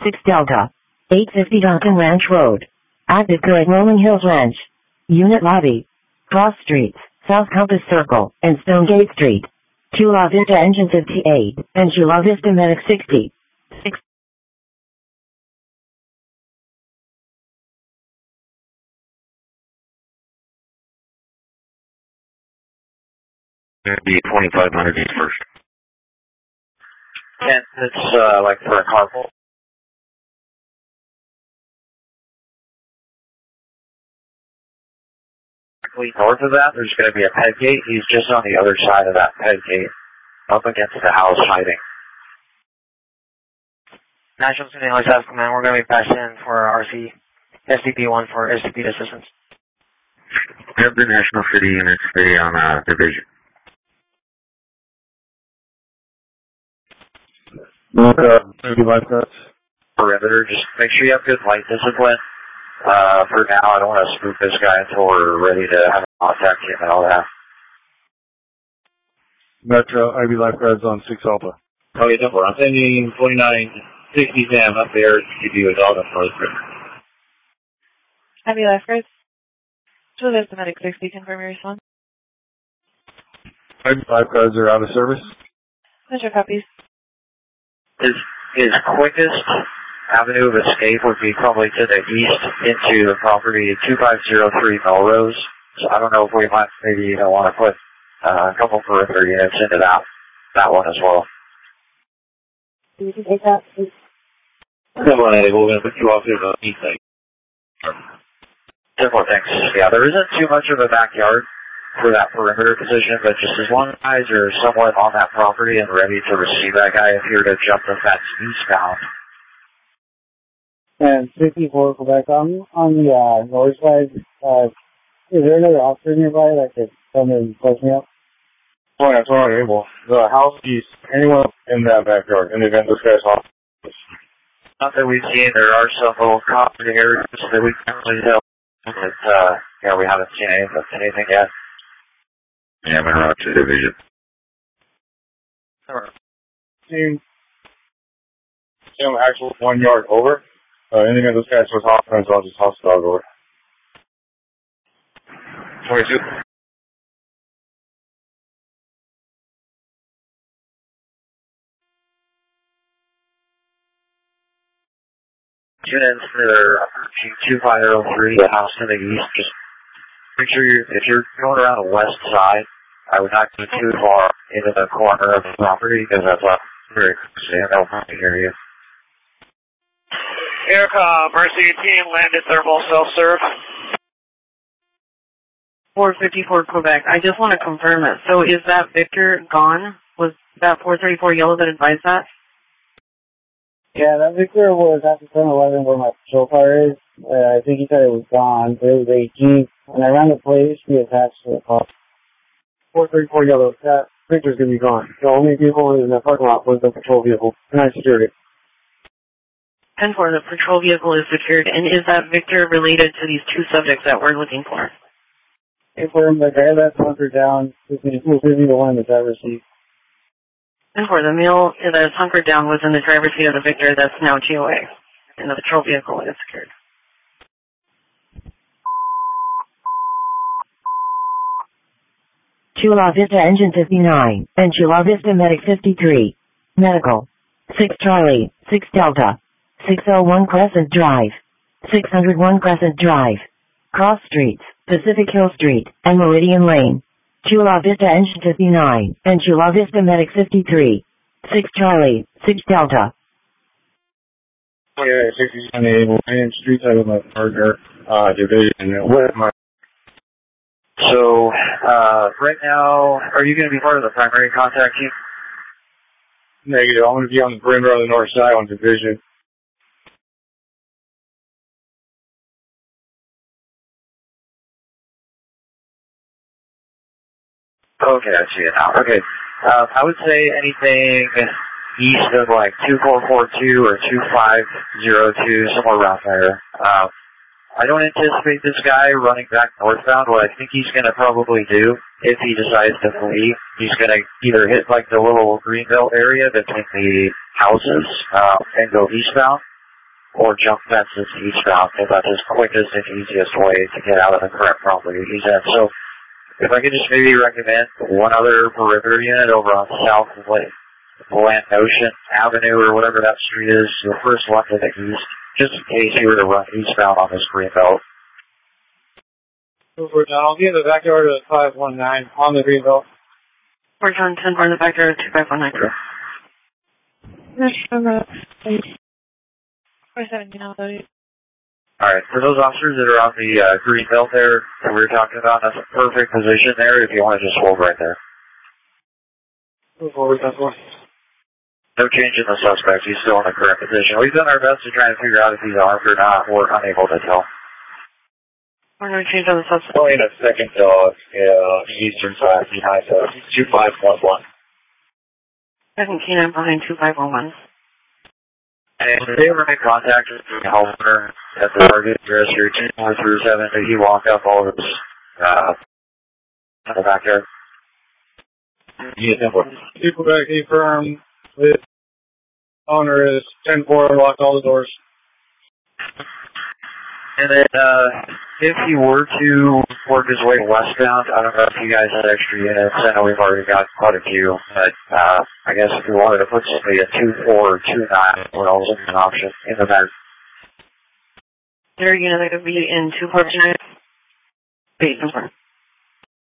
6 Delta. 850 Duncan Ranch Road. Active Good Rolling Hills Ranch. Unit Lobby. Cross Streets, South Compass Circle, and Stonegate Street. Chula Vista Engine 58, and Chula Vista Medic 60. 6. It'd be 2500 East First. And it's like for a carpool. North of that, there's going to be a ped gate. He's just on the other side of that ped gate, up against the house hiding. National City South Command, we're going to be passing in for RC, SDP-1 for SDP assistance. We have the National City units stay on division. Perimeter, just make sure you have good light discipline. For now, I don't want to spook this guy until we're ready to have a contact team and all that. Metro, IB Lifeguards on 6 Alpha. Oh, yeah, don't worry. I'm sending 2960 Sam up there to give you a dog on first. IB Lifeguards. So there's the Medic 60, confirm your response. IB Lifeguards are out of service. Measure copies. His quickest avenue of escape would be probably to the east into the property 2503 Melrose. So I don't know if we might maybe want to put a couple perimeter units into that one as well. You can take that, please. We're going to put you off here to the east side. Simple things. Yeah, there isn't too much of a backyard for that perimeter position, but just as long as guys are somewhat on that property and ready to receive that guy if you're to jump the fence eastbound. And 54 Quebec, on the north side, is there another officer nearby that could come and close me up? Oh, that's not able. The house east, anyone in that backyard, in the event this guy's off. Not that we've seen, there are some little common areas that we can't really tell, but, yeah, we haven't seen anything yet. Yeah, I'm going to division. Team, actual 1 yard over. In the event this guy's was offense, I'll just toss the dog over. 22. Tune in for 2503, the house to the east. Just make sure if you're going around the west side, I would not go too far into the corner of the property because that's a very close area. Mercy team landed thermal self-serve. 454 Quebec. I just want to confirm it. So is that Victor gone? Was that 434 yellow that advised that? Yeah, that Victor was at the 7-Eleven where my patrol car is. I think he said it was gone, but it was a Jeep. And I ran the plate to be attached to the car. 434 yellow. That Victor's going to be gone. The only vehicle in the parking lot was the patrol vehicle. And I secured it. 10-4, the patrol vehicle is secured. And is that Victor related to these two subjects that we're looking for? Confirm the guy that's hunkered down is the one in the driver's seat. 10-4, the male that is hunkered down was in the driver's seat of the Victor that's now GOA. And the patrol vehicle is secured. Chula Vista Engine 59, and Chula Vista Medic 53. Medical. 6 Charlie, 6 Delta. 601 Crescent Drive. 601 Crescent Drive. Cross Streets, Pacific Hill Street, and Meridian Lane. Chula Vista Engine 59, and Chula Vista Medic 53. 6 Charlie, 6 Delta. Yeah, 60 Main Street side of my partner, division. What am I? So, right now, are you going to be part of the primary contact team? Negative. I'm going to be on the perimeter on the north side on division. Okay, I see it now. Okay. I would say anything east of like 2442 or 2502, somewhere around there. I don't anticipate this guy running back northbound. What I think he's going to probably do, if he decides to flee, he's going to either hit like the little greenbelt area between the houses and go eastbound, or jump fences eastbound, if that's his quickest and easiest way to get out of the current property he's in. So if I could just maybe recommend one other perimeter unit over on South Atlantic Ocean Avenue or whatever that street is, the first left to the east, just in case you were to run eastbound on this green belt. Over, John. I'll be in the backyard of 519 on the green belt. We're John 10, we're in the backyard of 2519. Alright, for those officers that are on the green belt there that we were talking about, that's a perfect position there if you want to just hold right there. Move forward, 10-4. No change in the suspect. He's still in the correct position. We've done our best to try and figure out if he's armed or not. We're unable to tell. We're going to change on the suspect. Only in a second dog, eastern side behind 2511. Second K9 behind 2511. And if they ever make contact with the helper at the target address here, 2437, did he walk up all of his, in the backyard? Yeah, People back confirm the owner is 10-4, locked all the doors. And then, if he were to work his way westbound, I don't know if you guys had extra units. I know we've already got quite a few, but, I guess if you wanted to put somebody at 2-4 or 2-9, well, was an option in the back. There, you know, they could be in 249. 8 confirmed.